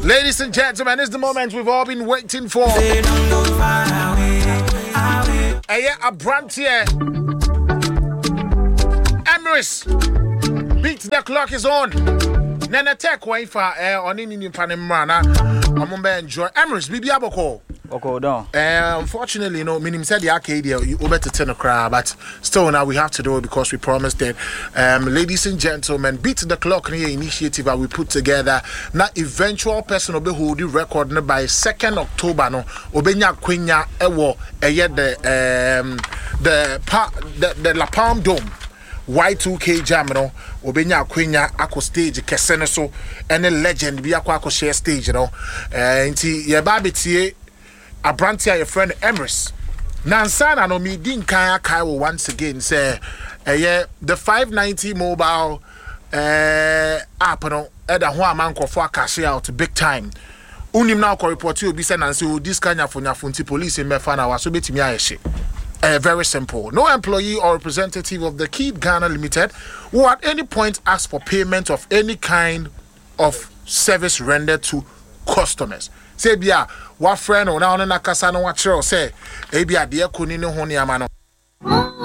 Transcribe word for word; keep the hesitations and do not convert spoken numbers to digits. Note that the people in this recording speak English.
Ladies and gentlemen, it's the moment we've all been waiting for. Hey, a brand here. Emirates. Beat the clock is on. Nana tech Wi-Fi air on in Panamana. I'm gonna enjoy Emirates. Bibi Aboko. Okay, down. Uh, unfortunately, you know, meaning said the arcade you over to ten o'clock, but still now we have to do it because we promised it. Um, ladies and gentlemen, beat the clock near initiative that we put together. Now, eventual person will be holding record by second October. No, Obenya Quenya Ewo Eye the um the pa the, the La Palm Dome. Y two K jam no obenya akwenya akọ stage kesene so ene legend bi akọ akọ share stage no eh nti ye ba betie abrantia your friend Emirates nansana no mi din kan akai once again say eh the five ninety mobile eh app no e da ho amankofo cash out big time unim na akọ report obi say nanse o this kan nyafo nyafo nti police mefa na waso betimi ayehye. Uh, very simple. No employee or representative of the Kid Ghana Limited will at any point ask for payment of any kind of service rendered to customers. Say, bia, what friend or now na kasa no what say, ebia dear kunini honi amano.